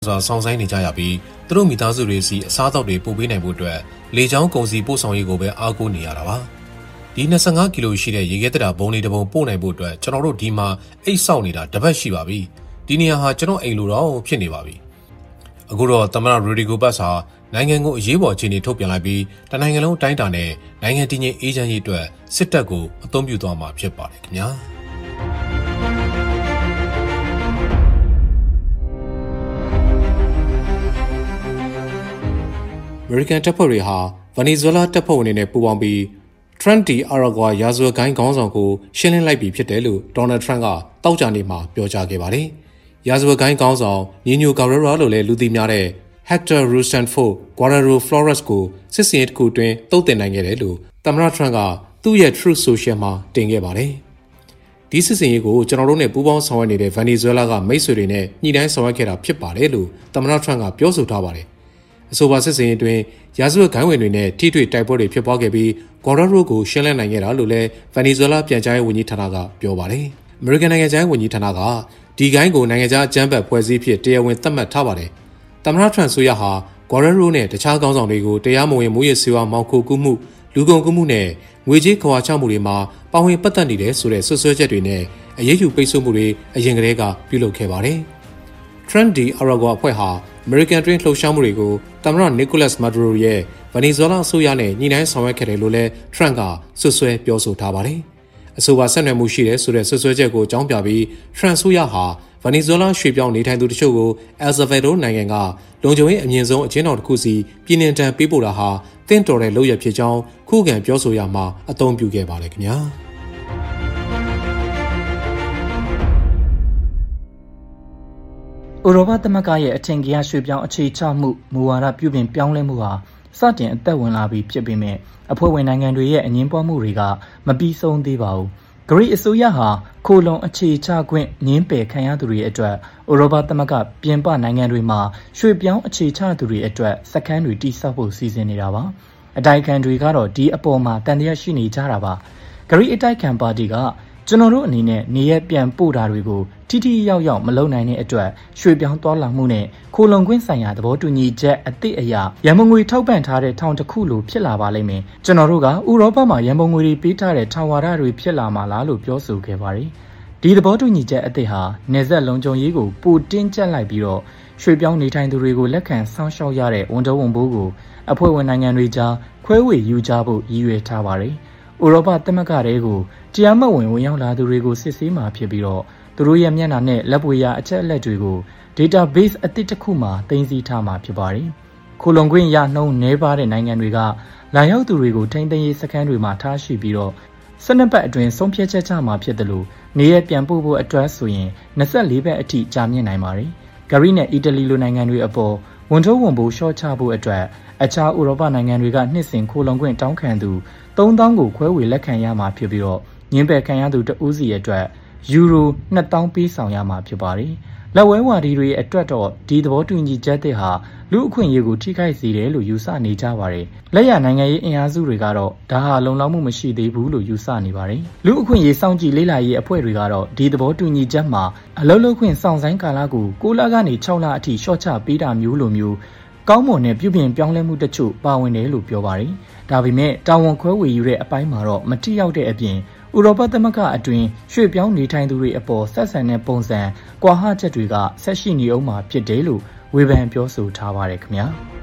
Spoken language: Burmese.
စွာစောင့်ဆိုင်းနေကြရပြီးသူတို့မိသားစုတွေစီအစားအသောက်တွေပို့ပေးနိုင်ဖို့အတွက်လေကြောင်းကုန်စည်ပို့ဆောင်ရေးကိုပဲအားကိုးနေရတာပါဒီ25ကီလိုရှိတဲ့ရေခဲတရာဘုံလေးတစ်ပုံပို့နိုင်ဖို့အတွက်ကျွန်တော်တို့ဒီမှာအိတ်ဆောက်နေတာတစ်ပတ်ရှိပါပြီဒီနေရာဟာကျွန်တော်အိမ်လိုတော့ဖြစ်နေပါပြီအခုတော့သမ္မတရိုဒီဂိုဘတ်စ်ဟာနိုင်ငံကိုအရေးပေါ်အခြေအနေထုတ်ပြန်လိုက်ပြီးတနိုင်ငံလုံးတိုင်းတာနဲ့နိုင်ငံတည်ငြိမ်အေးချမ်းရေးအတွက်စစ်တပ်ကိုအသုံးပြုသွားမှာဖြစ်ပါတယ်ခင်ဗျာအမေရိကန်တပ်ဖွဲ့တွေဟာဗင်နီဇွဲလားတပ်ဖွဲ့ဝင်တွေနဲ့ပူးပေါင်းပြီး Trent D. Aragua ရာဇဝတ်ဂိုင်းခေါင်းဆောင်ကိုရှင်းလင်းလိုက်ပြီဖြစ်တယ်လို့ Donald Trump ကတောက်ကြနေမှာပြောကြားခဲ့ပါတယ်။ရာဇဝတ်ဂိုင်းခေါင်းဆောင် Nino Guerrero လို့လည်းလူသိများတဲ့ Hector Rosenfeld Guerrero Flores ကိုစစ်စင်ရေးတစ်ခုအတွင်းတုံ့တင်နိုင်ခဲ့တယ်လို့သမ္မတ Trump ကသူ့ရဲ့ Truth Social မှာတင်ခဲ့ပါတယ်။ဒီစစ်စင်ရေးကိုကျွန်တော်တို့နဲ့ပူးပေါင်းဆောင်ရွက်နေတဲ့ဗင်နီဇွဲလားကမိတ်ဆွေတွေနဲ့ညှိနှိုင်းဆောင်ရွက်ခဲ့တာဖြစ်ပါတယ်လို့သမ္မတ Trump ကပြောဆိုထားပါတယ်။အဆိုပါစစ်စင်ရေးအတွင်းရာဇဝတ်ဂိုင်းဝင်တွေနဲ့ထိတွေ့တိုက်ပွဲတွေဖြစ်ပွားခဲ့ပြီးဂေါ်ရိုကိုရှင်းလင်းနိုင်ခဲ့တာလို့လည်းဗင်နီဇွဲလားပြန်ကြားရေးဝန်ကြီးဌာနကပြောပါတယ်။အမေရိကန်နိုင်ငံခြားရေးဝန်ကြီးဌာနကဒီဂိုင်းကိုနိုင်ငံခြားအကြမ်းဖက်ဖွဲ့စည်းဖြစ်တရားဝင်သတ်မှတ်ထားပါတယ်။သမ္မတထရန့်ဆိုရဟာဂေါ်ရိုနဲ့တခြားခေါင်းဆောင်တွေကိုတရားမဝင်မူရစ်ဆေးဝါးမောင်ခိုကူးမှုလူကုန်ကူးမှုနဲ့ငွေကြေးခွာချမှုတွေမှာပါဝင်ပတ်သက်နေတယ်ဆိုတဲ့ဆွဆွဲချက်တွေနဲ့အရေးယူပိတ်ဆို့မှုတွေအရင်ကတည်းကပြုလုပ်ခဲ့ပါတယ်။ Trent D. Aragua အဖွဲ့ဟာအမေရိကန်တွင်းလှုပ်ရှားမှုတွေကိုသမ္မတနီကိုလတ်မာဒူရိုရဲ့ဗင်နီဇွဲလားအစိုးရနဲ့ညှိနှိုင်းဆောင်ရွက်ခဲ့တယ်လို့လည်း Trump ကဆွဆွဲပြောဆိုထားပါတယ်။အဆိုပါဆက်နွယ်မှုရှိတယ်ဆိုတဲ့ဆွဆွဲချက်ကိုအကြောင်းပြပြီး Trump ဆိုရဟာဗင်နီဇွဲလားရွှေ့ပြောင်းနေထိုင်သူတချို့ကိုအယ်ဆာဗေဒိုနိုင်ငံကလုံခြုံရေးအမြင့်ဆုံးအကျဉ်းထောင်တစ်ခုစီပြည်နှင်တန်းပေးပို့တာဟာတင့်တော်တဲ့လုပ်ရဖြစ်ကြောင်းခုခံပြောဆိုရမှာအသုံးပြုခဲ့ပါတယ်ခင်ဗျာ။ဥရောပသမဂ္ဂရဲ့အထင်ကရရွှေ့ပြောင်းအခြေချမှုမူဝါဒပြုပြင်ပြောင်းလဲမှုဟာစတင်အသက်ဝင်လာပြီးဖြစ်ပေမဲ့အဖွဲ့ဝင်နိုင်ငံတွေရဲ့အငင်းပွားမှုတွေကမပြီးဆုံးသေးပါဘူး။ဂရိအစိုးရဟာခိုလုံအခြေချခွင့်ငင်းပယ်ခံရသူတွေအတွက်ဥရောပသမဂ္ဂပြင်ပနိုင်ငံတွေမှာရွှေ့ပြောင်းအခြေချသူတွေအတွက်စခန်းတွေတည်ဆောက်ဖို့စီစဉ်နေတာပါ။အတိုက်အခံတွေကတော့ဒီအပေါ်မှာတန်တရားရှိနေကြတာပါ။ဂရိအတိုက်အခံပါတီကကျွန်တော်တို့အနေနဲ့နေရပြန်ပို့တာတွေကိုထိထိရောက်ရောက်မလုပ်နိုင်တဲ့အတွက်ရွှေ့ပြောင်းသွားလာမှုနဲ့ခိုလုံခွင့်ဆိုင်ရာသဘောတူညီချက်အသစ်အရရန်ပုံငွေထောက်ပံ့ထားတဲ့ထောင်တစ်ခုလိုဖြစ်လာပါလိမ့်မယ်။ကျွန်တော်တို့ကဥရောပမှာရန်ပုံငွေတွေပေးထားတဲ့ထောင်ဝါဒတွေဖြစ်လာမှာလားလို့ပြောဆိုခဲ့ပါတယ်။ဒီသဘောတူညီချက်အသစ်ဟာနေဆက်လုံခြုံရေးကိုပိုတင်းကျပ်လိုက်ပြီးတော့ရွှေ့ပြောင်းနေထိုင်သူတွေကိုလက်ခံစောင့်ရှောက်ရတဲ့ဝန်ထုပ်ဝန်ပိုးကိုအဖွဲ့ဝင်နိုင်ငံတွေကြားခွဲဝေယူကြဖို့ရည်ရွယ်ထားပါတယ်။ဥရောပသမဂ္ဂတွေကိုတရားမဝင်ဝင်ရောက်လာသူတွေကိုစစ်ဆေးမှာဖြစ်ပြီးတော့သူတို့ရဲ့မျက်နှာနဲ့လက်ပွေရအချက်အလက်တွေကို database အသစ်တစ်ခုမှာတင်စီထားမှာဖြစ်ပါတယ်။ခိုလုံခွင့်ရနှုန်းနည်းပါးတဲ့နိုင်ငံတွေကလာရောက်သူတွေကိုထိန်းသိမ်းရေးစခန်းတွေမှာထားရှိပြီးတော့12ပတ်အတွင်းဆုံးဖြတ်ချက်ချမှာဖြစ်တယ်လို့နေရပြန်ပို့ဖို့အတွက်ဆိုရင်24ပတ်အထိကြာမြင့်နိုင်ပါတယ်။ဂရိနဲ့အီတလီလိုနိုင်ငံတွေအပေါ်ဝန်ထုပ်ဝန်ပိုးရှော့ချဖို့အတွက်အခြားဥရောပနိုင်ငံတွေကနှစ်စဉ်ခိုလုံခွင့်တောင်းခံသူ3000ကိုခွဲဝေလက်ခံရမှာဖြစ်ပြီးတော့ညှင်းပယ်ခံရသူတဦးစီအတွက်ယူရို2000ပေးဆောင်ရမှာဖြစ်ပါတယ်။လက်ဝဲဝါဒီတွေအတွက်တော့ဒီသဘောတူညီချက်သစ်ဟာလူအခွင့်အရေးကိုထိခိုက်စေတယ်လို့ယူဆနေကြပါတယ်။လက်ရနိုင်ငံရေးအင်အားစုတွေကတော့ဒါဟာလုံလောက်မှုမရှိသေးဘူးလို့ယူဆနေပါတယ်။လူအခွင့်အရေးစောင့်ကြည့်လေ့လာရေးအဖွဲ့တွေကတော့ဒီသဘောတူညီချက်မှာအလုပ်လုပ်ခွင့်စောင့်ဆိုင်းကာလကို6လကနေ6လအထိရှော့ချပေးတာမျိုးလိုမျိုးကောင်းမွန်တဲ့ပြုပြင်ပြောင်းလဲမှုတချို့ပါဝင်တယ်လို့ပြောပါတယ်။ဒါပေမဲ့တာဝန်ခွဲဝေယူတဲ့အပိုင်းမှာတော့မထိရောက်တဲ့အပြင်ဥရောပသမဂ္ဂအတွင်းရွှေ့ပြောင်းနေထိုင်သူတွေအပေါ်ဆက်ဆံတဲ့ပုံစံကွာဟချက်တွေကဆက်ရှိနေအောင်မှာဖြစ်တယ်လို့ဝေဖန်ပြောဆိုထားပါတယ်ခင်ဗျာ။